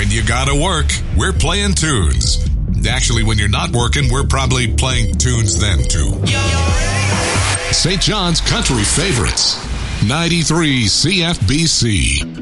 When you gotta work, we're playing tunes. Actually, when you're not working, we're probably playing tunes then, too. St. John's Country Favorites, 93 CFBC.